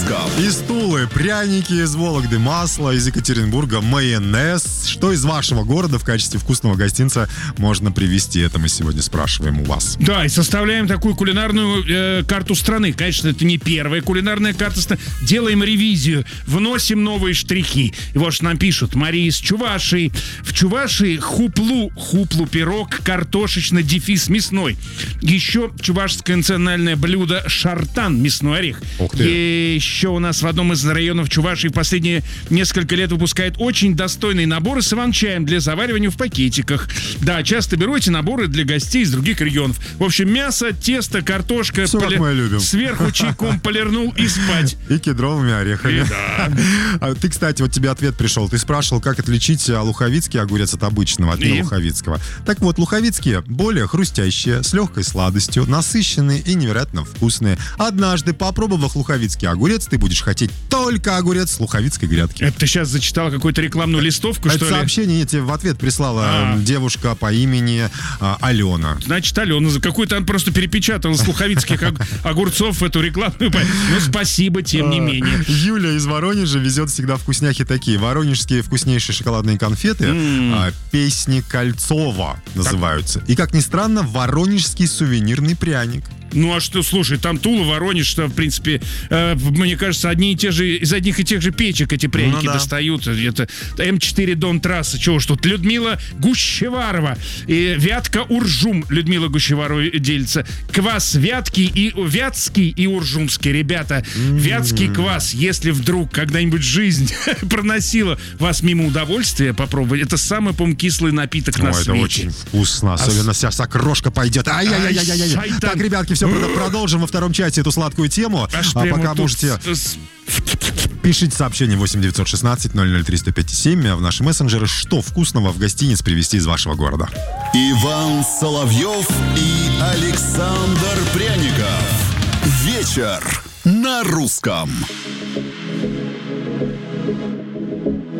русском. Из Тулы пряники, из Вологды масло, из Екатеринбурга майонез. Что из вашего города в качестве вкусного гостинца можно привезти? Это мы сегодня спрашиваем у вас. Да, и составляем такую кулинарную карту страны. Конечно, это не первая кулинарная карта страны. Делаем ревизию, вносим новые штрихи. И вот что нам пишут. Мария из Чувашии. В Чувашии хуплу пирог, картошечно-дефис мясной. Еще чувашское национальное блюдо шартан, мясной орех. Ух ты. Еще у нас в одном из районов Чувашии в последние несколько лет выпускает очень достойные наборы с иван-чаем для заваривания в пакетиках. Да, часто беру эти наборы для гостей из других регионов. В общем, мясо, тесто, картошка. Все, как мы любим. Сверху чайком полирнул и спать. И кедровыми орехами. Да. Ты, кстати, вот тебе ответ пришел. Ты спрашивал, как отличить луховицкий огурец от обычного, от нелуховицкого. Так вот, луховицкие более хрустящие, с легкой сладостью, насыщенные и невероятно вкусные. Однажды, попробовав луховицкий огурец, ты будешь хотеть только огурец с луховицкой грядки. Это ты сейчас зачитал какую-то рекламную листовку, Это что ли? сообщение тебе в ответ прислала девушка по имени Алена. Значит, Алена, за какую-то он просто перепечатал с луховицких огурцов эту рекламную. Ну, спасибо, тем не менее. Юля из Воронежа везет всегда вкусняхи такие. Воронежские вкуснейшие шоколадные конфеты. Песни Кольцова называются. И, как ни странно, воронежский сувенирный пряник. Ну а что, слушай, там Тула, Воронеж, что, в принципе, мне кажется, из одних и тех же печек эти пряники достают. Это М4 Дон трасса. Чего ж тут? Людмила Гущеварова и Вятка Уржум. Людмила Гущеварова делится. Квас Вятский и Уржумский. Ребята, вятский квас, если вдруг когда-нибудь жизнь проносила вас мимо удовольствия, попробовать. Это самый, по-моему, кислый напиток на свете. Это очень вкусно. Особенно сейчас окрошка пойдет. Ай-яй-яй-яй-яй. Так, ребятки, все, продолжим во втором чате эту сладкую тему. Пока можете... Пишите сообщение 8-916-00-305-7 в наши мессенджеры, что вкусного в гостиниц привезти из вашего города. Иван Соловьев и Александр Пряников. Вечер на русском.